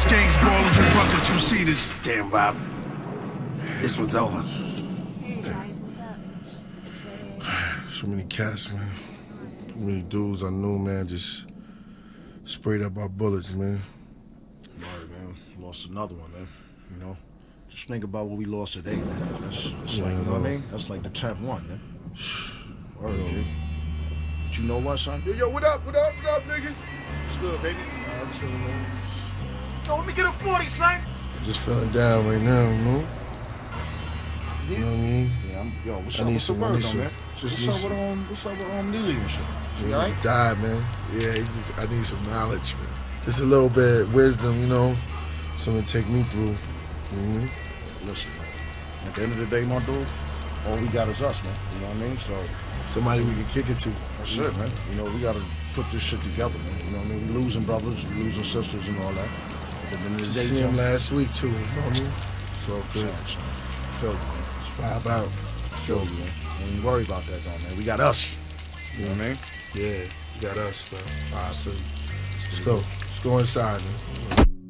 Skanks, ballers, and bucket two-seaters. Damn, Bob. This one's over. Hey guys, what's up? So many cats, man. Too many dudes I knew, man, just sprayed up our bullets, man. Right, man. Lost another one, man. You know? Just think about what we lost today, man. That's Yeah, like, you know what I no. mean? That's like the 10th one, man. Word, G. But you know what, son? Yo, what up, niggas? It's good, baby. I'm chilling, man. Yo, let me get a 40, son. Just feeling down right now, you know? You know what I mean? Yeah, yo, what's I up need with the some- I word, need though, some- man? just What's need up with Lily and shit? She all right? He died, man. Yeah, I need some knowledge, man. Just a little bit of wisdom, you know? Something to take me through. Mm-hmm. Listen, man. At the end of the day, my dude, all we got is us, man. You know what I mean? So Somebody we can kick it to. that's it, man. You know, we gotta put this shit together, man. You know what I mean? We losing brothers, we losing sisters and all that. At the end of the Just day, see him Jim, last week, too, you know what I mean? So good. son, feel you, man. Just vibe out. Feel you, man. Don't even worry about that, though, man. We got us. You know what I mean? Yeah, you got us, man. All right, so let's go. Let's go inside, man.